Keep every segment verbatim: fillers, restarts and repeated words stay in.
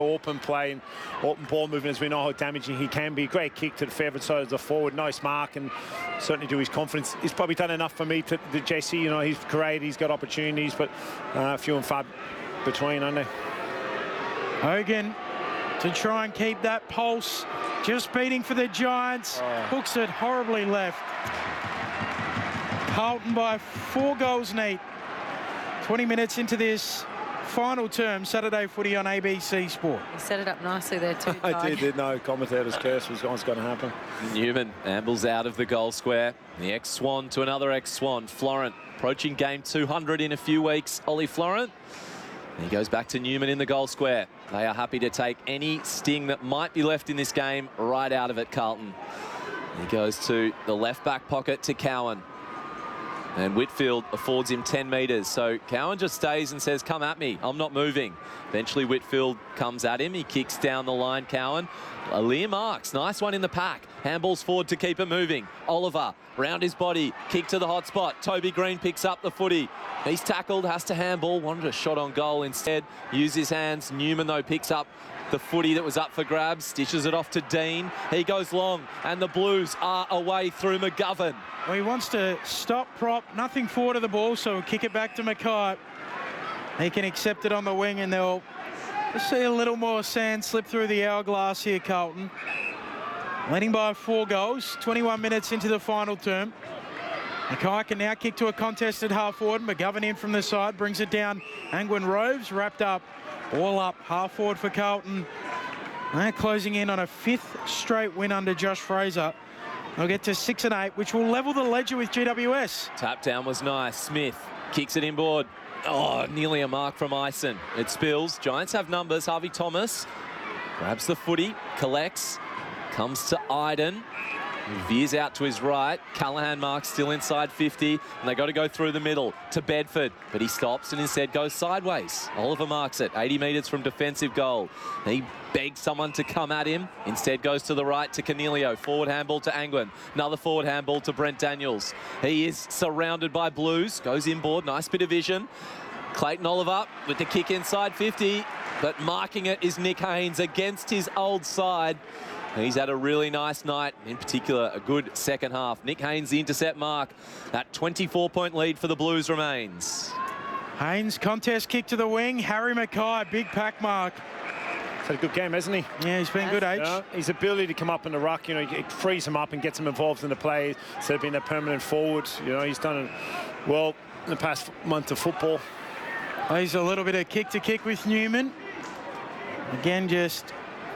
Open play and open ball movement, as we know how damaging he can be. Great kick to the favourite side of the forward, nice mark, and certainly to his confidence. He's probably done enough for me to, to Jesse. You know, he's great, he's got opportunities, but uh, few and far between, aren't they? Hogan to try and keep that pulse, just beating for the Giants. Oh. Hooks it horribly left. Carlton by four goals neat. twenty minutes into this final term, Saturday footy on A B C Sport. You set it up nicely there too, I did, did know. Commentator's curse was what's going to happen. Newman ambles out of the goal square. The ex-Swan to another ex-Swan. Florent approaching game two hundred in a few weeks. Ollie Florent. He goes back to Newman in the goal square. They are happy to take any sting that might be left in this game right out of it, Carlton. He goes to the left back pocket to Cowan. And Whitfield affords him ten metres. So Cowan just stays and says, come at me, I'm not moving. Eventually Whitfield comes at him. He kicks down the line, Cowan. Liam Marks, nice one in the pack. Handballs forward to keep it moving. Oliver, round his body, kick to the hot spot. Toby Green picks up the footy. He's tackled, has to handball, wanted a shot on goal instead. Use his hands. Newman, though, picks up the footy that was up for grabs, stitches it off to Dean. He goes long, and the Blues are away through McGovern. Well, he wants to stop prop, nothing forward of the ball, so he'll kick it back to Mackay. He can accept it on the wing, and they'll see a little more sand slip through the hourglass here, Carlton. Leading by four goals, twenty-one minutes into the final term. Mackay can now kick to a contested half forward. McGovern in from the side, brings it down. Angwin Roves wrapped up, all up, half forward for Carlton. They're closing in on a fifth straight win under Josh Fraser. They'll get to six and eight, which will level the ledger with G W S. Tap down was nice. Smith kicks it inboard. Oh, nearly a mark from Ison. It spills. Giants have numbers. Harvey Thomas grabs the footy, collects, comes to Iden. He veers out to his right. Callahan marks still inside fifty, and they got to go through the middle to Bedford, but he stops and instead goes sideways. Oliver marks it, eighty metres from defensive goal. He begs someone to come at him, instead goes to the right to Cornelio. Forward handball to Angwin. Another forward handball to Brent Daniels. He is surrounded by Blues, goes inboard, nice bit of vision. Clayton Oliver with the kick inside fifty, but marking it is Nick Haynes against his old side. He's had a really nice night, in particular a good second half. Nick Haynes, the intercept mark. That twenty-four point lead for the Blues remains. Haynes, contest kick to the wing. Harry Mackay, big pack mark. He's had a good game, hasn't he? Yeah, he's been good, H. Yeah, his ability to come up in the ruck, you know, it frees him up and gets him involved in the play instead of being a permanent forward. You know, he's done it well in the past month of football. He's a little bit of kick to kick with Newman. Again, just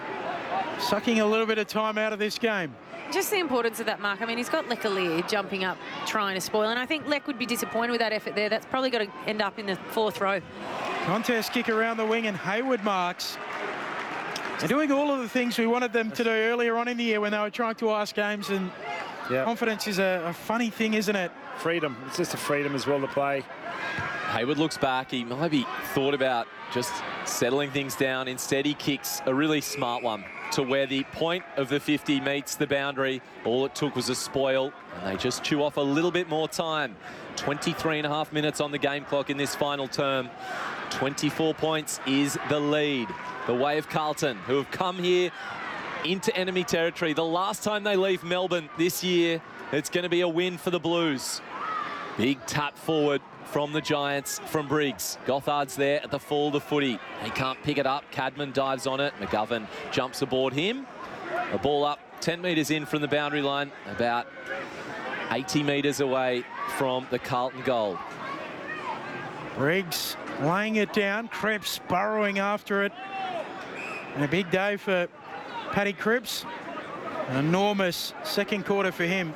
sucking a little bit of time out of this game. Just the importance of that mark. I mean, he's got Lecalier jumping up, trying to spoil, and I think Lec would be disappointed with that effort there. That's probably got to end up in the fourth row. Contest kick around the wing, and Hayward marks. They're doing all of the things we wanted them to do earlier on in the year when they were trying to ask games, and yep. Confidence is a, a funny thing, isn't it? Freedom. It's just a freedom as well to play. Hayward looks back. He maybe thought about just settling things down. Instead, he kicks a really smart one to where the point of the fifty meets the boundary. All it took was a spoil, and they just chew off a little bit more time. twenty-three and a half minutes on the game clock in this final term. twenty-four points is the lead. The way of Carlton, who have come here into enemy territory. The last time they leave Melbourne this year, it's going to be a win for the Blues. Big tap forward from the Giants, from Briggs. Gothard's there at the fall of the footy. He can't pick it up. Cadman dives on it. McGovern jumps aboard him. A ball up ten metres in from the boundary line, about eighty metres away from the Carlton goal. Briggs laying it down. Cripps burrowing after it. And a big day for Paddy Cripps. An enormous second quarter for him.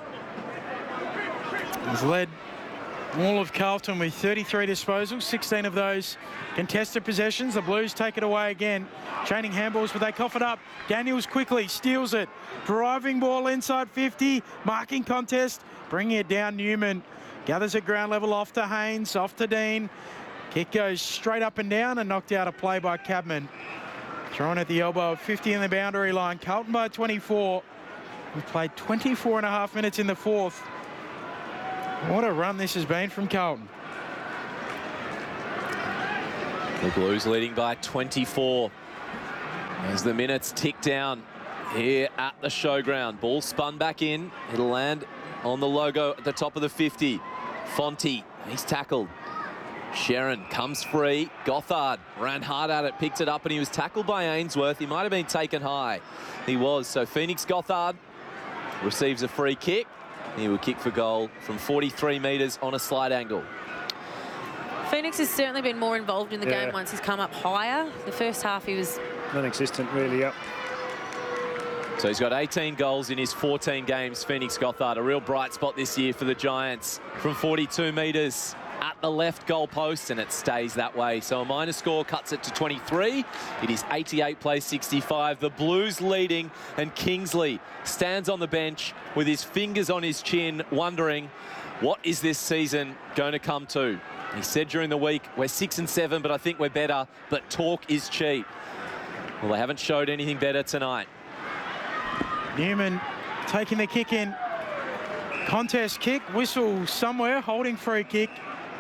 He's led all of Carlton with thirty-three disposals, sixteen of those contested possessions. The Blues take it away again. Chaining handballs, but they cough it up. Daniels quickly steals it. Driving ball inside fifty. Marking contest. Bringing it down. Newman gathers at ground level off to Haynes, off to Dean. Kick goes straight up and down and knocked out a play by Cadman. Thrown at the elbow of fifty in the boundary line. Carlton by twenty-four. We've played twenty-four and a half minutes in the fourth. What a run this has been from Carlton. The Blues leading by twenty-four. As the minutes tick down here at the showground. Ball spun back in. It'll land on the logo at the top of the fifty. Fonte, he's tackled. Sharon comes free. Gothard ran hard at it, picked it up, and he was tackled by Ainsworth. He might have been taken high. He was. So Phoenix Gothard receives a free kick. He will kick for goal from forty-three metres on a slight angle. Phoenix has certainly been more involved in the Yeah. game once he's come up higher. The first half he was... Non-existent, really, yep. So he's got eighteen goals in his fourteen games, Phoenix Gothard. A real bright spot this year for the Giants from forty-two metres at the left goal post, and it stays that way. So a minor score cuts it to twenty-three. It is eighty-eight plays sixty-five. The Blues leading, and Kingsley stands on the bench with his fingers on his chin, wondering, what is this season going to come to? He said during the week, we're six and seven, but I think we're better, but talk is cheap. Well, they haven't showed anything better tonight. Newman taking the kick in. Contest kick, whistle somewhere, holding free kick.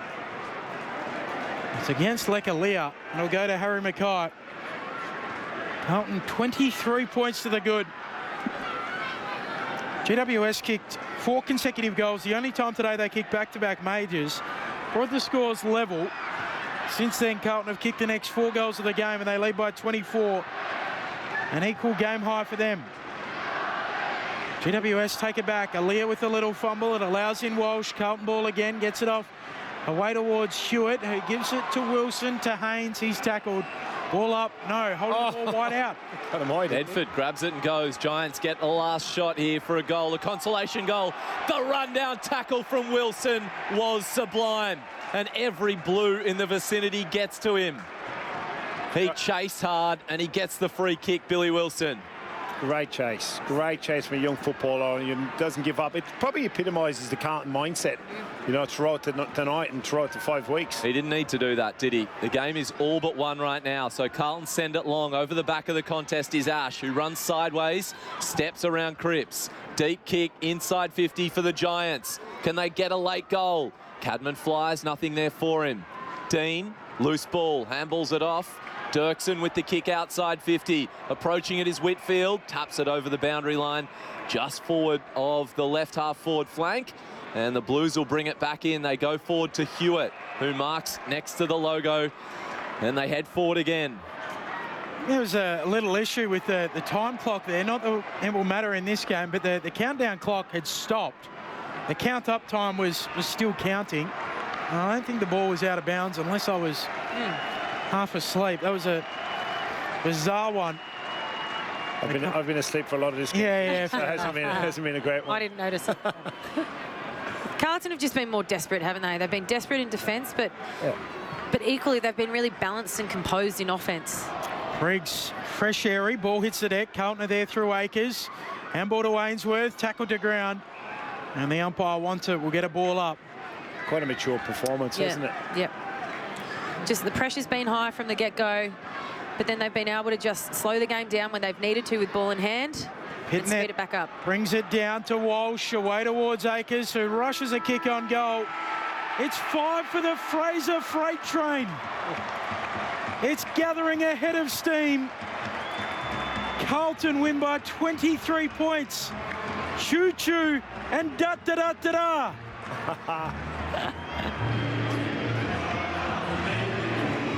It's against Lekalia, and it'll go to Harry Mackay. Carlton twenty-three points to the good. G W S kicked four consecutive goals. The only time today they kicked back-to-back majors. Brought the scores level. Since then, Carlton have kicked the next four goals of the game, and they lead by twenty-four. An equal game high for them. G W S take it back. Aaliyah with a little fumble. It allows in Walsh. Carlton ball again. Gets it off. Away towards Hewitt, who gives it to Wilson, to Haynes. He's tackled. Ball up. No. Holding Oh. the ball wide out. Got him wide. Bedford grabs it and goes. Giants get the last shot here for a goal, a consolation goal. The rundown tackle from Wilson was sublime, and every Blue in the vicinity gets to him. He chased hard, and he gets the free kick, Billy Wilson. Great chase. Great chase from a young footballer. He doesn't give up. It probably epitomises the Carlton mindset, you know, throughout the, tonight and throughout the five weeks. He didn't need to do that, did he? The game is all but won right now. So Carlton send it long. Over the back of the contest is Ash, who runs sideways, steps around Cripps. Deep kick inside fifty for the Giants. Can they get a late goal? Cadman flies, nothing there for him. Dean, loose ball, handballs it off. Dirksen with the kick outside fifty. Approaching it is Whitfield. Taps it over the boundary line just forward of the left half forward flank. And the Blues will bring it back in. They go forward to Hewitt, who marks next to the logo. And they head forward again. There was a little issue with the, the time clock there. Not that it will matter in this game, but the, the countdown clock had stopped. The count-up time was, was still counting. I don't think the ball was out of bounds unless I was... Mm. half asleep. That was a bizarre one. I've been, I've been asleep for a lot of this game. Yeah, yeah. So it hasn't been, it hasn't been a great one. I didn't notice it. Carlton have just been more desperate, haven't they? They've been desperate in defence, but Yeah. but equally they've been really balanced and composed in offence. Briggs, fresh airy, ball hits the deck. Carlton are there through Akers. Handball to Ainsworth, tackled to ground. And the umpire wants it, will get a ball up. Quite a mature performance, Yeah. isn't it? Yep. Just the pressure's been high from the get-go, but then they've been able to just slow the game down when they've needed to with ball in hand and Hitting speed it. it back up. Brings it down to Walsh, away towards Akers, who rushes a kick on goal. It's five for the Fraser Freight Train. It's gathering ahead of steam. Carlton win by twenty-three points. Choo-choo and da-da-da-da-da.